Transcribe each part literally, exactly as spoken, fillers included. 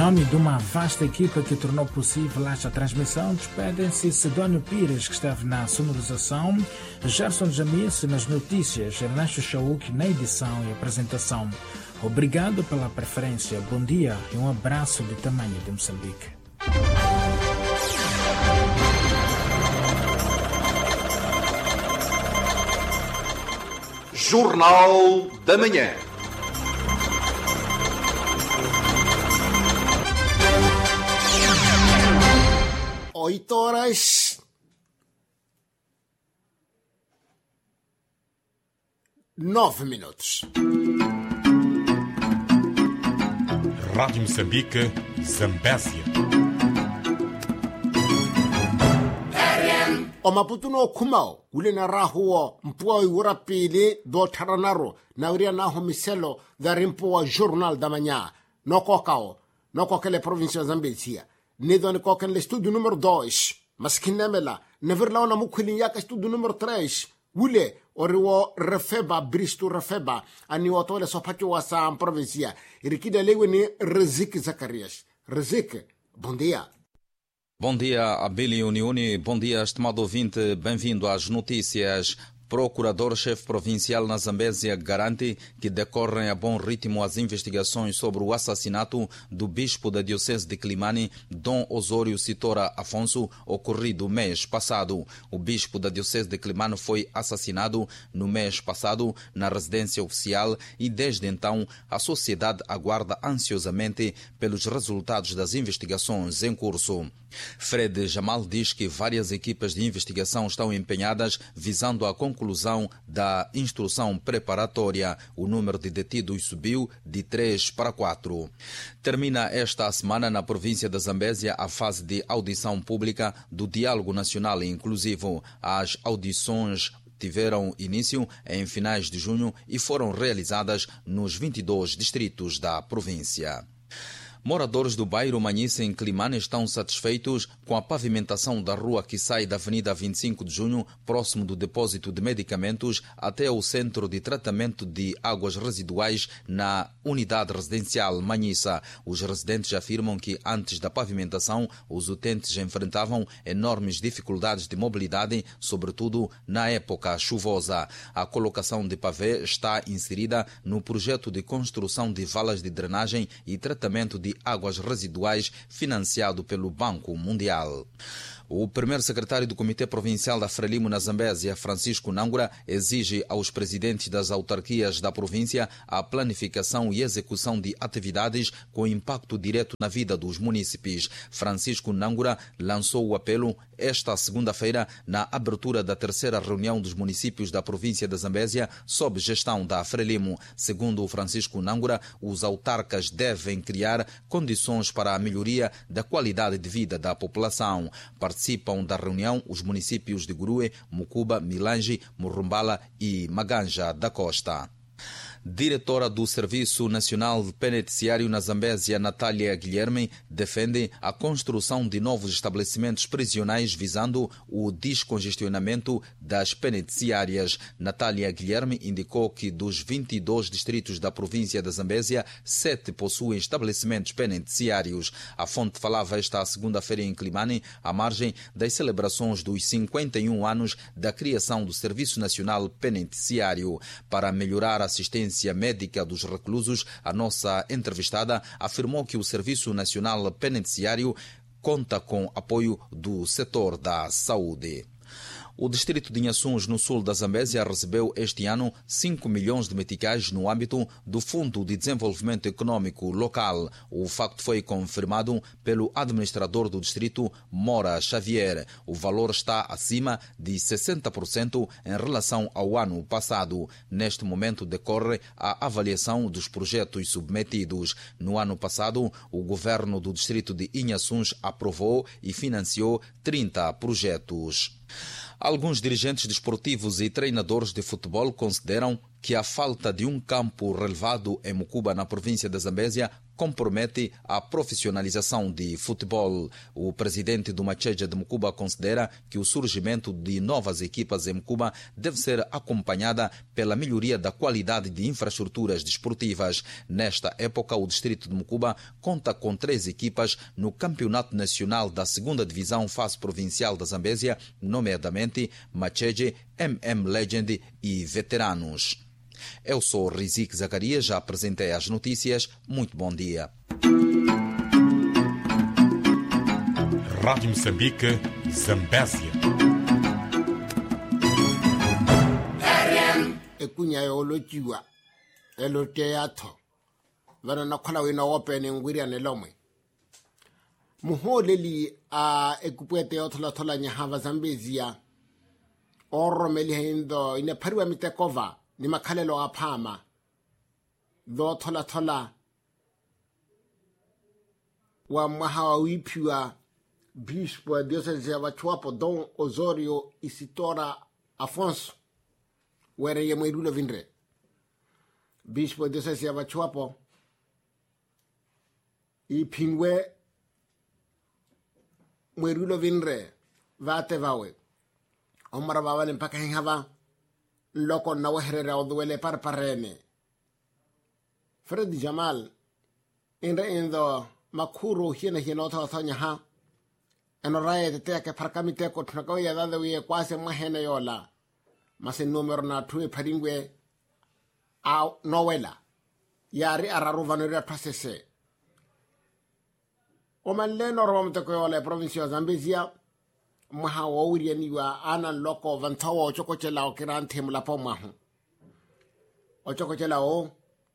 nome de uma vasta equipa que tornou possível esta transmissão, despedem-se Sidónio Pires, que esteve na sonorização, Gerson Jamice nas notícias, Ernesto Chauk na edição e apresentação. Obrigado pela preferência, bom dia e um abraço de tamanho de Moçambique. Jornal da Manhã. Oito horas. Nove minutos. Rádio Moçambique, Zambésia. O Maputo no Kumao, Ulina Rahuo, Mpoi Urapili, do Taranaro, Nauria Naho Miselo, da Rimpoa Jornal da Manhã, no Cocao, no Coquele Província Zambésia. Nido no Coquele Estúdio número dois, mas que nemela, Neverla na Muquilinhaca Estúdio número três, Ule, Oriwo Refeba, Bristo Refeba, Aniotole Sopaki Wasa, Província, Irikida Lewini, Rezik Zacarias. Rezik, bom dia. Bom dia, Abílio Uniuni. Bom dia, estimado ouvinte. Bem-vindo às notícias. Procurador-chefe provincial na Zambésia garante que decorrem a bom ritmo as investigações sobre o assassinato do bispo da Diocese de Climane, Dom Osório Sitora Afonso, ocorrido mês passado. O bispo da Diocese de Climane foi assassinado no mês passado na residência oficial e, desde então, a sociedade aguarda ansiosamente pelos resultados das investigações em curso. Fred Jamal diz que várias equipas de investigação estão empenhadas visando a conclusão da instrução preparatória. O número de detidos subiu de três para quatro. Termina esta semana na província da Zambésia a fase de audição pública do Diálogo Nacional Inclusivo. As audições tiveram início em finais de junho e foram realizadas nos vinte e dois distritos da província. Moradores do bairro Manhissa, em Climane, estão satisfeitos com a pavimentação da rua que sai da Avenida vinte e cinco de junho, próximo do depósito de medicamentos, até o centro de tratamento de águas residuais na unidade residencial Manhissa. Os residentes afirmam que, antes da pavimentação, os utentes enfrentavam enormes dificuldades de mobilidade, sobretudo na época chuvosa. A colocação de pavê está inserida no projeto de construção de valas de drenagem e tratamento de águas residuais financiado pelo Banco Mundial. O primeiro secretário do Comitê Provincial da Frelimo na Zambésia, Francisco Nangura, exige aos presidentes das autarquias da província a planificação e execução de atividades com impacto direto na vida dos munícipes. Francisco Nangura lançou o apelo esta segunda-feira na abertura da terceira reunião dos municípios da província da Zambésia sob gestão da Frelimo. Segundo Francisco Nangura, os autarcas devem criar condições para a melhoria da qualidade de vida da população. Participam da reunião os municípios de Gurue, Mucuba, Milange, Murumbala e Maganja da Costa. Diretora do Serviço Nacional Penitenciário na Zambésia, Natália Guilherme, defende a construção de novos estabelecimentos prisionais visando o descongestionamento das penitenciárias. Natália Guilherme indicou que dos vinte e dois distritos da província da Zambésia, sete possuem estabelecimentos penitenciários. A fonte falava esta segunda-feira em Climane, à margem das celebrações dos cinquenta e um anos da criação do Serviço Nacional Penitenciário. Para melhorar a assistência médica dos reclusos, a nossa entrevistada afirmou que o Serviço Nacional Penitenciário conta com apoio do setor da saúde. O distrito de Inhaçuns, no sul da Zambésia, recebeu este ano cinco milhões de meticais no âmbito do Fundo de Desenvolvimento Econômico Local. O facto foi confirmado pelo administrador do distrito, Mora Xavier. O valor está acima de sessenta por cento em relação ao ano passado. Neste momento decorre a avaliação dos projetos submetidos. No ano passado, o governo do distrito de Inhaçuns aprovou e financiou trinta projetos. Alguns dirigentes desportivos e treinadores de futebol consideram que a falta de um campo relevado em Mucuba, na província da Zambésia, compromete a profissionalização de futebol. O presidente do Macheja de Mucuba considera que o surgimento de novas equipas em Mucuba deve ser acompanhada pela melhoria da qualidade de infraestruturas desportivas. Nesta época, o distrito de Mucuba conta com três equipas no Campeonato Nacional da Segunda Divisão Fase Provincial da Zambésia, nomeadamente Macheja, M M Legend e Veteranos. Eu sou Rizik Zacarias, já apresentei as notícias. Muito bom dia. Rádio Moçambique, Zambésia. Ekunya yolo jiwa elo teatro vana na khala wena wope ne ngwiri ane lomwe muholeli a ekupwete othola thola nya hava Zambezia oromeli hindo ine phariwa mitekova ni makhalelo a phama do thola thola wa mahawa wiphiwa bispo diocese ya Bachuapo Don Osorio Isitora Afonso were ye mwerulo vinre bispo diocese ya Bachuapo ipingwe mwerulo vinre vate vawe omara vawale mpaka hingava loko na waherera odwele parparene Fred Jamal inre indo makuru hiena hiena otha otha ha enoraye te ke parkamite ko tnako ya dade wiye kwase mahene yola mase numero na tuwe paringwe a nowela yari araru vanere pasese o manle normo mteko yola provincia Zambezia maha wawiri niwa ana loko vantawo chokochela okirante mlapo mahu o chokochela o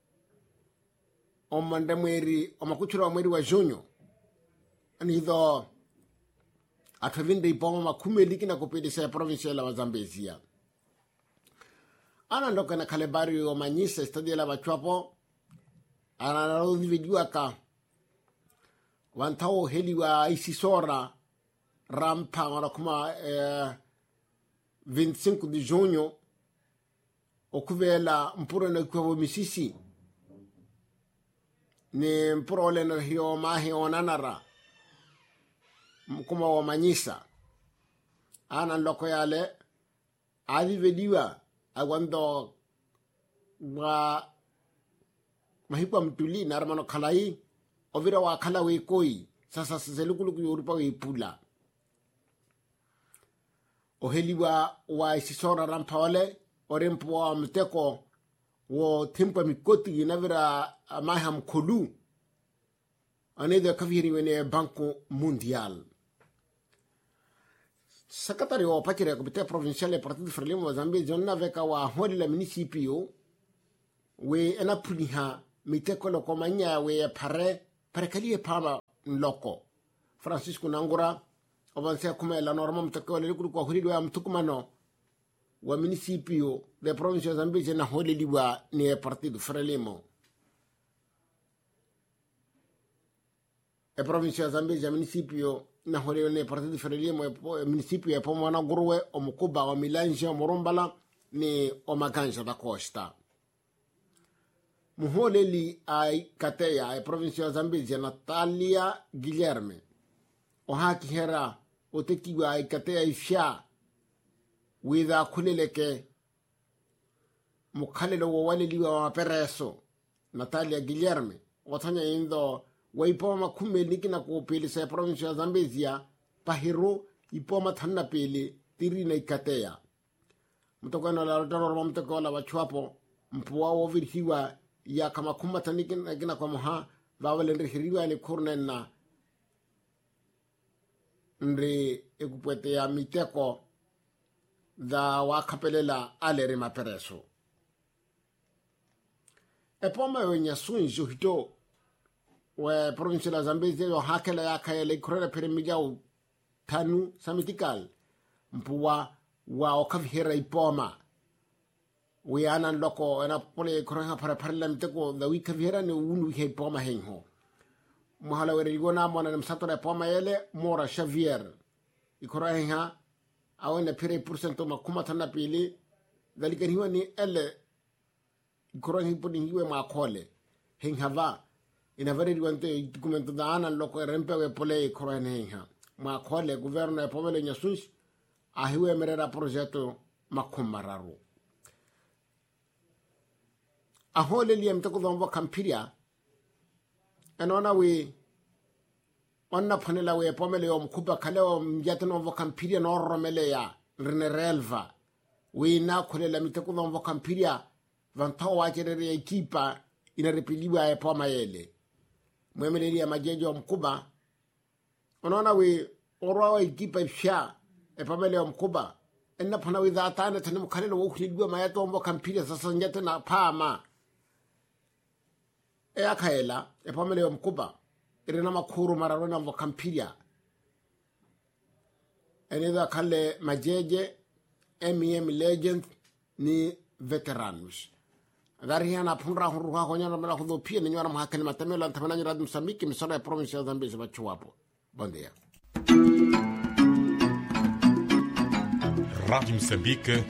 o mande mweri o makuchura mweri wa junyo ani do atavinde ipoma makumeliki na kupedisa provincia la Zambezia ana ndoka na kalebari o manyisa stadia la Bachuapo ana na dividiwa ka wantao heliwa isisora rampa ora kuma eh, vinte e cinco de junho okuvela mpuro na kwa misisi ni mpuro le na hiyo mahi onanara kuma wa manyisa ana loko yale adi vediwa agwando wa mahipa mtuli na ramano khalai ovira wa khala we koi sasa selukuluku yorupa we pula oheliwa wa isisora rampawale orempo wa mteko wo timpa mikoti inavira maham kolu anede kaviri wene banco mundial secretario wa pakire ya komite provincial ya Partido Frelimo wa Zambia jonna veka wa holi la municipio we enapuliha miteko loko manya we pare parekali pama loko Francisco Nangura avanse kuma la norma mteko le kuru kwa holi wa mtukumano wa municipio de provincia ya Zambia na holi liwa ni Partido Frelimo e provincia ya Zambia municipio na hole ne Partido Frelimo e municipio ya Pomona Guruwe o Mukuba o Milanje o Morumbala ni o Maganja da Costa muhole li ai kateya e provincia ya Zambia Natalia Guilherme o haki hera o tekiwa ai kateya ifya wida kuleleke mukhalelo wo wale liwa wa pereso Natalia Guilherme watanya indo waipoma kumeliki na kupelisa ya provincia ya Zambezia pahiro ipoma thanna pele tiri na ikateya mtokana la rotoro mtoko la Bachuapo mpuwa wo virhiwa ya kama kuma taniki na gina kwa moha vawale ndihiriwa ni kurnena ndri ekupwete ya miteko da wakapelela alere mapereso epoma yo nyasunjo hito we provincia la Zambezia yo hakela ya kayele kurere peremigao tanu samitikal mpuwa wa okavhera ipoma we anan loko ena pole kuranga para parla miteko da wi kavhera ne unu he ipoma henho muhala were igona mona na msato na ipoma yele Mora Xavier ikoranga awene pere porcento makuma tana pili dalika hiwa ni ele ikoranga iponi hiwe makole henhava ina vari wante documento da ana loko rempe we pole kroene ha ma khole governo e pomele nyasus a hiwe merera progetto makumararu a hole liam to ko dombo kampiria enona we onna panela we pomele om kuba kale om jatno vo kampiria no romele ya rene relva we na khole la miteko dombo kampiria vanta wa chere ekipa ina repiliwa e poma yele mwemeleri ya majejo mkuba unaona we orwa ekipa ifsha e pamele mkuba enna pana we dhatana tani mukhalelo wo khulidwa mayato ombo kampiria sasa njate na phama e akhaela e pamele mkuba irena makhuru mararona ombo kampiria eneza khale majeje M E M legend ni veterans Gariana punra huruha honyana mala hudo pia ni nyora mahakani matamela antamana nyara Mozambique misora ya province ya Zambezi bachuwapo. Bom dia. Rádio Moçambique,